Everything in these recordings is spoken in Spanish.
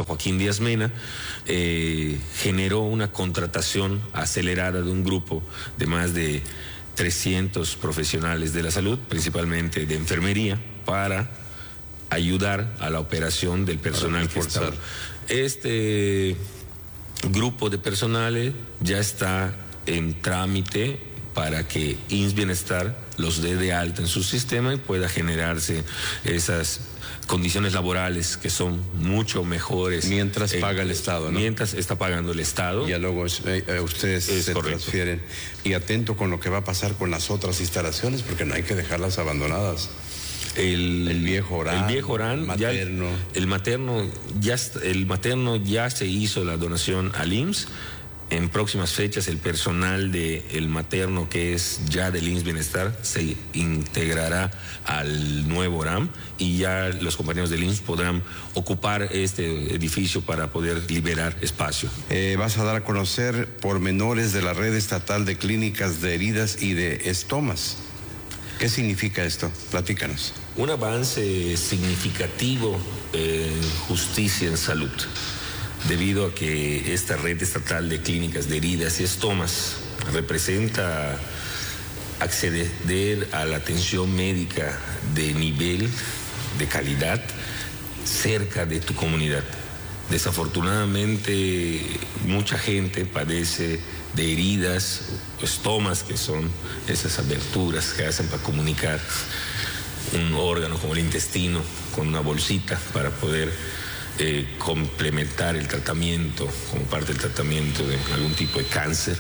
Instituto Joaquín Díaz Mena, generó una contratación acelerada de un grupo de más de 300 profesionales de la salud, principalmente de enfermería, para ayudar a la operación del personal que está. Este grupo de personales ya está en trámite para que IMSS Bienestar los dé de alta en su sistema y pueda generarse esas condiciones laborales que son mucho mejores. Mientras paga el Estado, ¿no? Mientras está pagando el Estado. Ya luego ustedes se transfieren. Y atento con lo que va a pasar con las otras instalaciones, porque no hay que dejarlas abandonadas. El viejo Orán, materno. El materno ya se hizo la donación al IMSS. En próximas fechas el personal del materno, que es ya del IMSS Bienestar, se integrará al nuevo Orán y ya los compañeros del IMSS podrán ocupar este edificio para poder liberar espacio. Vas a dar a conocer pormenores de la red estatal de clínicas de heridas y de estomas. ¿Qué significa esto? Platícanos. Un avance significativo en justicia en salud, debido a que esta red estatal de clínicas de heridas y estomas representa acceder a la atención médica de nivel, de calidad, cerca de tu comunidad. Desafortunadamente, mucha gente padece de heridas, estomas, que son esas aberturas que hacen para comunicar un órgano como el intestino con una bolsita para poder complementar el tratamiento como parte del tratamiento de algún tipo de cáncer.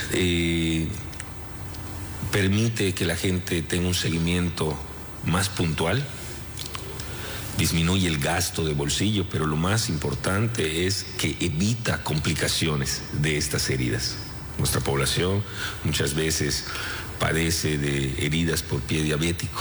Permite que la gente tenga un seguimiento más puntual, disminuye el gasto de bolsillo, pero lo más importante es que evita complicaciones de estas heridas. Nuestra población muchas veces padece de heridas por pie diabético,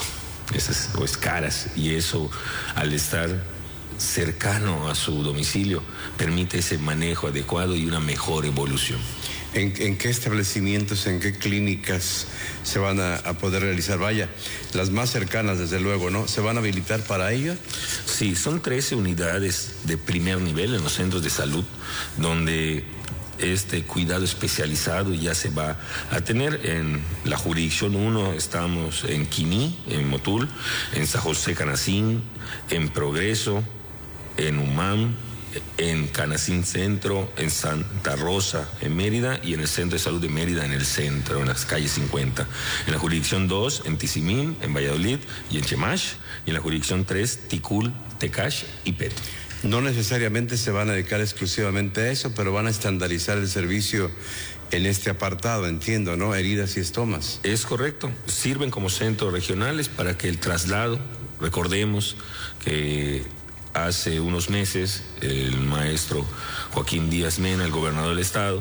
o escaras, y eso, al estar cercano a su domicilio, permite ese manejo adecuado y una mejor evolución. ¿En qué establecimientos, en qué clínicas se van a poder realizar? Vaya, las más cercanas, desde luego, ¿no? ¿Se van a habilitar para ello? Sí, son 13 unidades de primer nivel en los centros de salud, donde este cuidado especializado ya se va a tener. En la jurisdicción 1 estamos en Quiní, en Motul, en San José Canacín, en Progreso, en Umam, en Canacín Centro, en Santa Rosa, en Mérida, y en el Centro de Salud de Mérida, en el centro, en las calles 50. En la jurisdicción 2, en Tizimín, en Valladolid y en Chemash. Y en la jurisdicción 3, Ticul, Tecash y Peto. No necesariamente se van a dedicar exclusivamente a eso, pero van a estandarizar el servicio en este apartado, entiendo, ¿no? Heridas y estomas. Es correcto. Sirven como centros regionales para que el traslado, recordemos que hace unos meses el maestro Joaquín Díaz Mena, el gobernador del estado,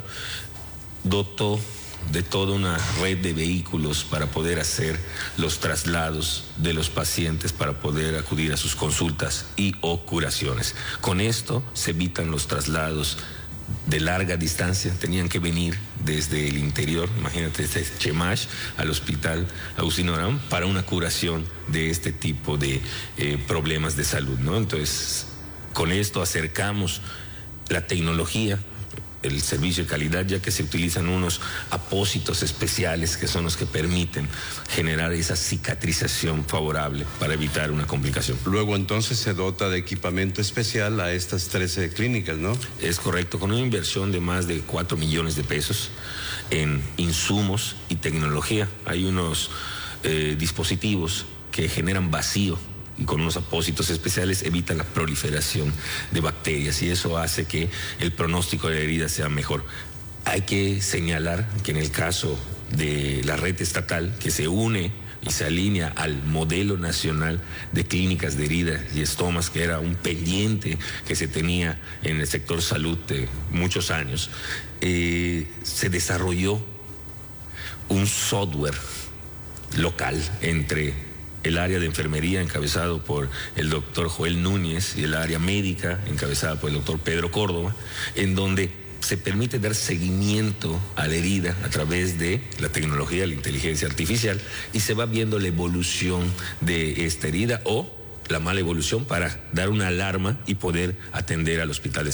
dotó de toda una red de vehículos para poder hacer los traslados de los pacientes para poder acudir a sus consultas y o curaciones. Con esto se evitan los traslados de larga distancia. Tenían que venir desde el interior, imagínate, desde Chemash al hospital Agustín Orán para una curación de este tipo de problemas de salud, ¿no? Entonces, con esto acercamos la tecnología, el servicio de calidad, ya que se utilizan unos apósitos especiales que son los que permiten generar esa cicatrización favorable para evitar una complicación. Luego entonces se dota de equipamiento especial a estas 13 clínicas, ¿no? Es correcto, con una inversión de más de 4 millones de pesos en insumos y tecnología. Hay unos dispositivos que generan vacío y con unos apósitos especiales evitan la proliferación de bacterias, y eso hace que el pronóstico de la herida sea mejor. Hay que señalar que en el caso de la red estatal, que se une y se alinea al modelo nacional de clínicas de heridas y estomas, que era un pendiente que se tenía en el sector salud de muchos años, se desarrolló un software local entre el área de enfermería encabezado por el doctor Joel Núñez y el área médica encabezada por el doctor Pedro Córdoba, en donde se permite dar seguimiento a la herida a través de la tecnología, la inteligencia artificial, y se va viendo la evolución de esta herida o la mala evolución para dar una alarma y poder atender al hospital de